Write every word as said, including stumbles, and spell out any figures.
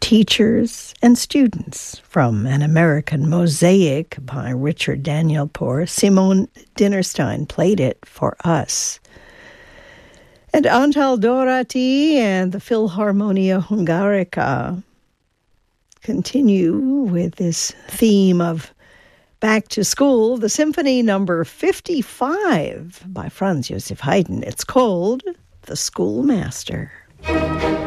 teachers and students from An American Mosaic by Richard Danielpour. Simone Dinnerstein played it for us. And Antal Dorati and the Philharmonia Hungarica continue with this theme of back to school, the Symphony Number fifty-five by Franz Joseph Haydn. It's called The Schoolmaster.